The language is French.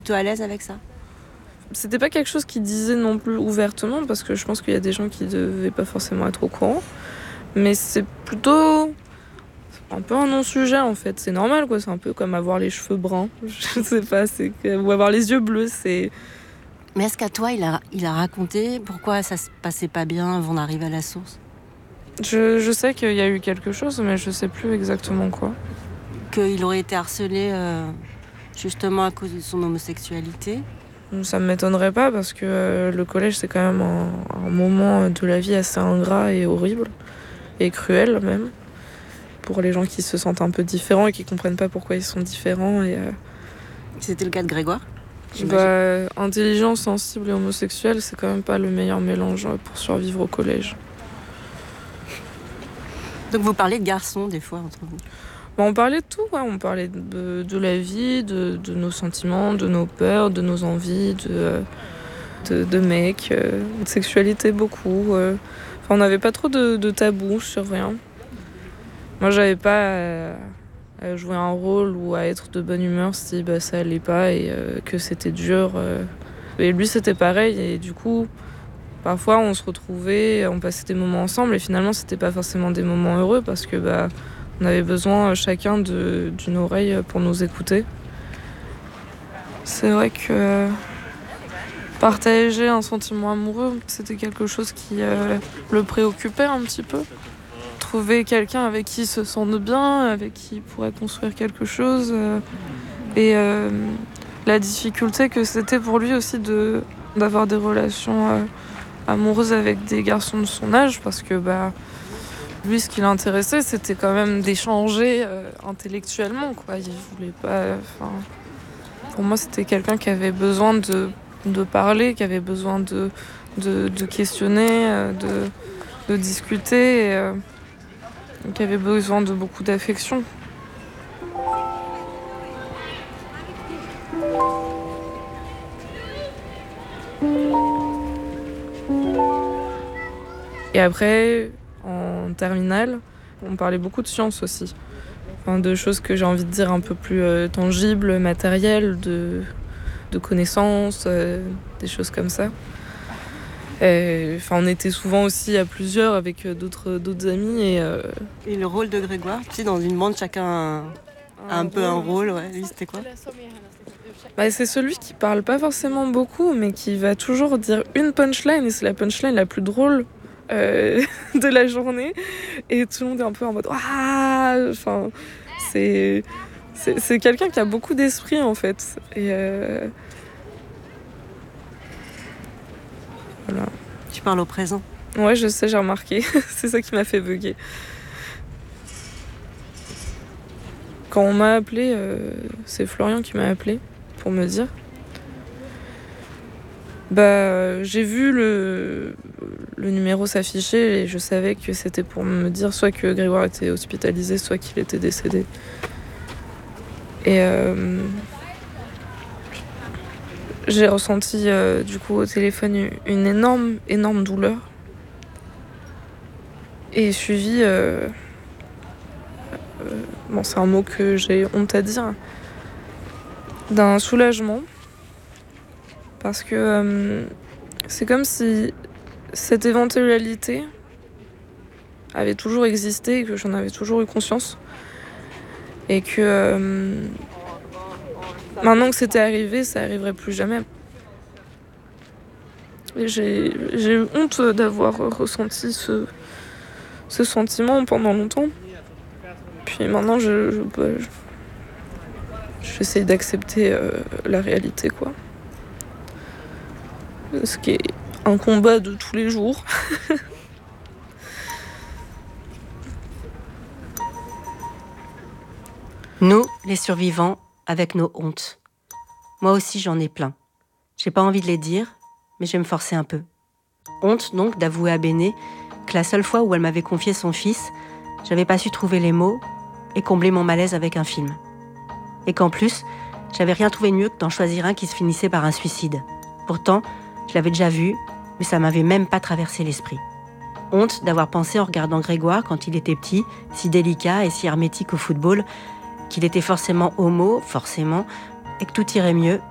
Toi à l'aise avec ça? C'était pas quelque chose qu'il disait non plus ouvertement, parce que je pense qu'il y a des gens qui devaient pas forcément être au courant. Mais c'est plutôt un peu un non-sujet en fait. C'est normal quoi, c'est un peu comme avoir les cheveux bruns. Je sais pas, ou avoir les yeux bleus, c'est... Mais est-ce qu'à toi, il a raconté pourquoi ça se passait pas bien avant d'arriver à la source? Je sais qu'il y a eu quelque chose, mais je sais plus exactement quoi. Qu'il aurait été harcelé justement à cause de son homosexualité? Ça me m'étonnerait pas parce que le collège c'est quand même un moment de la vie assez ingrat et horrible, et cruel même, pour les gens qui se sentent un peu différents et qui comprennent pas pourquoi ils sont différents. C'était le cas de Grégoire? Intelligent, sensible et homosexuel, c'est quand même pas le meilleur mélange pour survivre au collège. Donc vous parlez de garçons des fois entre vous? On parlait de tout, ouais. On parlait de la vie, de nos sentiments, de nos peurs, de nos envies, de mecs, de sexualité beaucoup. On n'avait pas trop de tabous sur rien. Moi, j'avais pas à jouer un rôle ou à être de bonne humeur si ça allait pas et que c'était dur. Et lui, c'était pareil. Et du coup, parfois, on se retrouvait, on passait des moments ensemble et finalement, c'était pas forcément des moments heureux parce que on avait besoin chacun d'une oreille pour nous écouter. C'est vrai que partager un sentiment amoureux, c'était quelque chose qui le préoccupait un petit peu. Trouver quelqu'un avec qui il se sente bien, avec qui il pourrait construire quelque chose. Et la difficulté que c'était pour lui aussi d'avoir des relations amoureuses avec des garçons de son âge, parce que lui, ce qui l'intéressait, c'était quand même d'échanger intellectuellement, quoi. Il voulait pas... Pour moi, c'était quelqu'un qui avait besoin de parler, qui avait besoin de questionner, de discuter, et qui avait besoin de beaucoup d'affection. Et après, en terminale, on parlait beaucoup de sciences aussi. De choses que j'ai envie de dire un peu plus tangibles, matérielles, de connaissances, des choses comme ça. On était souvent aussi à plusieurs avec d'autres amis. Et le rôle de Grégoire? Tu sais, dans une bande, chacun a un peu un rôle. Ouais. Lui, c'était quoi? C'est celui qui parle pas forcément beaucoup, mais qui va toujours dire une punchline, et c'est la punchline la plus drôle de la journée. Et tout le monde est un peu en mode « Ah !» c'est quelqu'un qui a beaucoup d'esprit, en fait. Et voilà. Tu parles au présent? Ouais, je sais, j'ai remarqué. C'est ça qui m'a fait bugger. Quand on m'a appelé, c'est Florian qui m'a appelé pour me dire. J'ai vu le numéro s'afficher et je savais que c'était pour me dire soit que Grégoire était hospitalisé, soit qu'il était décédé. Et j'ai ressenti du coup au téléphone une énorme douleur. Et suivi, c'est un mot que j'ai honte à dire, d'un soulagement. Parce que c'est comme si cette éventualité avait toujours existé et que j'en avais toujours eu conscience. Et que maintenant que c'était arrivé, ça arriverait plus jamais. Et j'ai eu honte d'avoir ressenti ce sentiment pendant longtemps. Puis maintenant, j'essaie d'accepter la réalité, quoi. Ce qui est un combat de tous les jours. Nous, les survivants, avec nos hontes. Moi aussi, j'en ai plein. J'ai pas envie de les dire, mais je vais me forcer un peu. Honte, donc, d'avouer à Béné que la seule fois où elle m'avait confié son fils, j'avais pas su trouver les mots et combler mon malaise avec un film. Et qu'en plus, j'avais rien trouvé de mieux que d'en choisir un qui se finissait par un suicide. Pourtant, je l'avais déjà vu, mais ça m'avait même pas traversé l'esprit. Honte d'avoir pensé en regardant Grégoire quand il était petit, si délicat et si hermétique au football, qu'il était forcément homo, et que tout irait mieux